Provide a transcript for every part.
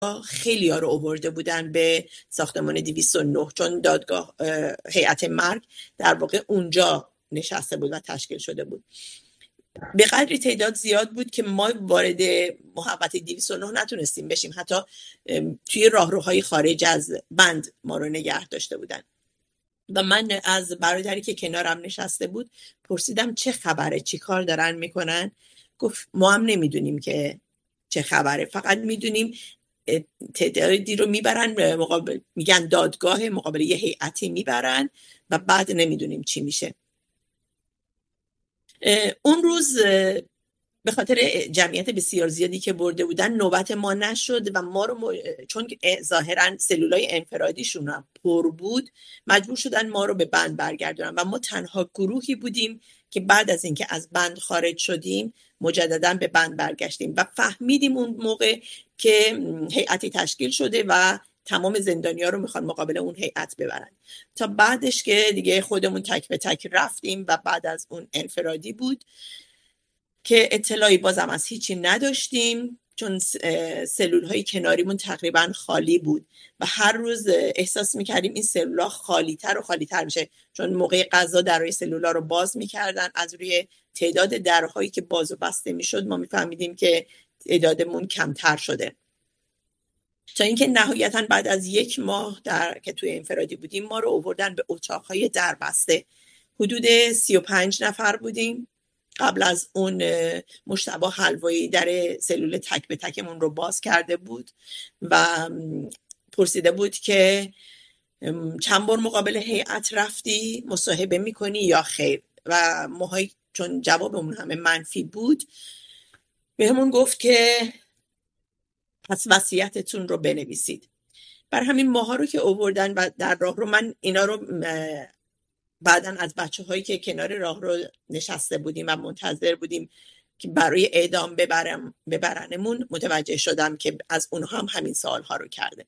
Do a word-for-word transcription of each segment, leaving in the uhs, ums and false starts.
خیلی ها رو آورده بودن به ساختمان دویست و نه، چون دادگاه هیئت مرگ در واقع اونجا نشسته بود و تشکیل شده بود. به قدری تعداد زیاد بود که ما وارد محوطه دویست و نه نتونستیم بشیم، حتی توی راهروهای خارج از بند ما رو نگه داشته بودن. و من از برادری که کنارم نشسته بود پرسیدم چه خبره، چی کار دارن میکنن؟ گفت ما هم نمیدونیم که چه خبره، فقط میدونیم تعدادی رو میبرن مقابل، میگن دادگاه، مقابل یه هیئتی میبرن و بعد نمیدونیم چی میشه. اون روز به خاطر جمعیت بسیار زیادی که برده بودن نوبت ما نشد و ما رو م... چون ظاهرا سلولای انفرادیشون هم پر بود مجبور شدن ما رو به بند برگردونن و ما تنها گروهی بودیم که بعد از اینکه از بند خارج شدیم مجددا به بند برگشتیم و فهمیدیم اون موقع که هیئتی تشکیل شده و تمام زندانی‌ها رو میخوان مقابل اون هیئت ببرن. تا بعدش که دیگه خودمون تک به تک رفتیم و بعد از اون انفرادی بود که اطلاعی بازم از هیچی نداشتیم، چون سلول های کناریمون تقریبا خالی بود و هر روز احساس میکردیم این سلول ها خالی تر و خالی تر میشه، چون موقع غذا درهای سلول ها رو باز میکردن. از روی تعداد درهایی که باز و بسته میشد ما میفهمیدیم که تعدادمون کمتر شده، تا اینکه نهایتا بعد از یک ماه در که توی انفرادی بودیم ما رو آوردن به اتاقهای دربسته. حدود سی و پنج نفر بودیم. قبل از اون مجتبی حلوایی در سلول تک به تکمون رو باز کرده بود و پرسیده بود که چند بار مقابل هیئت رفتی، مصاحبه میکنی یا خیر؟ و ماهایی چون جوابمون همه منفی بود به همون گفت که پس وصیتتون رو بنویسید. بر همین ماها رو که آوردن و در راه رو من اینا رو بعدن از بچه هایی که کنار راه رو نشسته بودیم و منتظر بودیم که برای اعدام ببرم ببرنمون متوجه شدم که از اونها هم همین سوال ها رو کرده.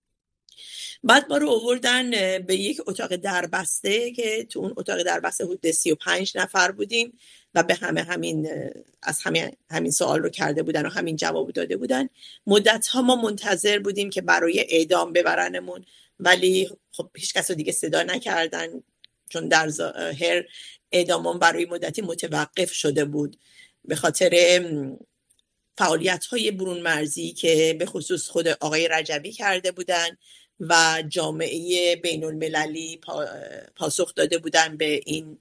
بعد ما رو آوردن به یک اتاق دربسته که تو اون اتاق دربسته حدود سی و پنج نفر بودیم و به همه همین از همین همین سوال رو کرده بودن و همین جواب داده بودن. مدت ها ما منتظر بودیم که برای اعدام ببرنمون، ولی خب هیچ کس رو دیگه صدا نکردن، چون در ظاهر اعدامون برای مدتی متوقف شده بود به خاطر فعالیت‌های برون مرزی که به خصوص خود آقای رجبی کرده بودن و جامعه بین المللی پاسخ داده بودن به این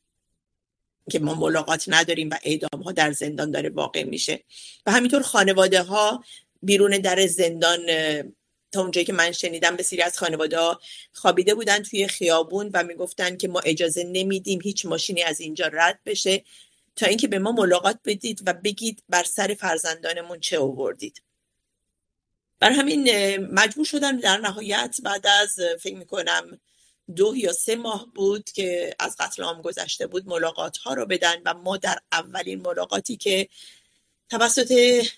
که ما ملاقات نداریم و اعدام ها در زندان داره واقع میشه. و همینطور خانواده ها بیرون در زندان، تا اونجایی که من شنیدم بسیاری از خانواده ها خوابیده بودن توی خیابون و میگفتن که ما اجازه نمیدیم هیچ ماشینی از اینجا رد بشه تا اینکه به ما ملاقات بدید و بگید بر سر فرزندانمون چه آوردید. بر همین مجبور شدم در نهایت بعد از فکر میکنم دو یا سه ماه بود که از قتل عام گذشته بود ملاقات ها رو بدن و ما در اولین ملاقاتی که توسط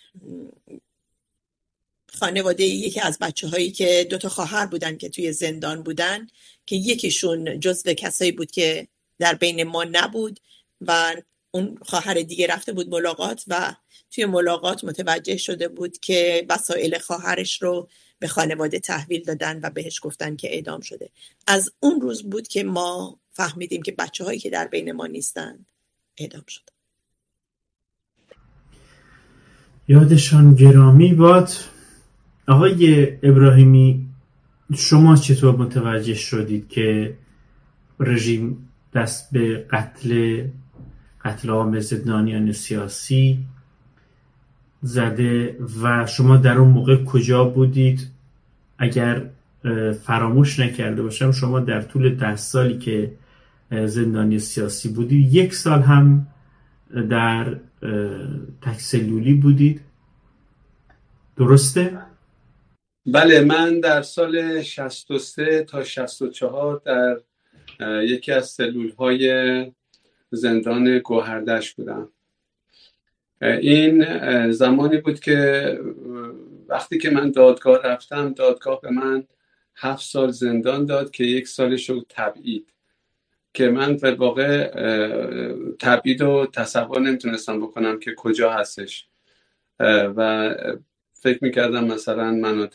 خانواده یکی از بچه هایی که دوتا خواهر بودن که توی زندان بودن که یکیشون جزو کسایی بود که در بین ما نبود و اون خواهر دیگه رفته بود ملاقات و توی ملاقات متوجه شده بود که وسایل خواهرش رو به خانواده تحویل دادن و بهش گفتن که اعدام شده. از اون روز بود که ما فهمیدیم که بچه هایی که در بین ما نیستن اعدام شده. یادشان گرامی باد. آقای ابراهیمی، شما چطور متوجه شدید که رژیم دست به قتل قتل عام زندانیان سیاسی زده و شما در اون موقع کجا بودید؟ اگر فراموش نکرده باشم شما در طول ده سالی که زندانی سیاسی بودید یک سال هم در تکسلولی بودید، درسته؟ بله، من در سال شصت و سه تا شصت و چهار در یکی از سلول‌های زندان گوهردشت بودم. این زمانی بود که وقتی که من دادگاه رفتم دادگاه به من هفت سال زندان داد که یک سالش رو تبعید، که من به واقع تبعید رو تصور نمیتونستم بکنم که کجا هستش و فکر میکردم مثلا مناطق